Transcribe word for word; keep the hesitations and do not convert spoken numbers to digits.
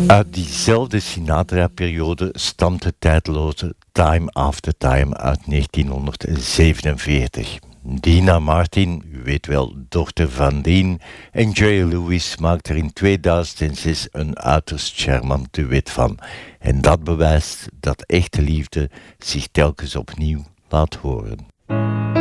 Uit diezelfde Sinatra-periode stamt het tijdloze Time After Time uit negentienhonderdzevenenveertig. Dina Martin, u weet wel, dochter van Dean, en Jerry Lewis maakte er in tweeduizendzes een uiterst charmant duet van. En dat bewijst dat echte liefde zich telkens opnieuw laat horen.